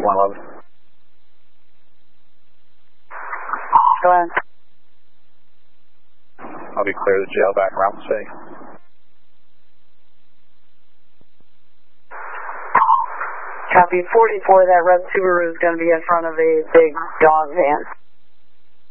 111. Go ahead. I'll be clear to jail back around the city. Copy 44, that red Subaru is going to be in front of a big dog van.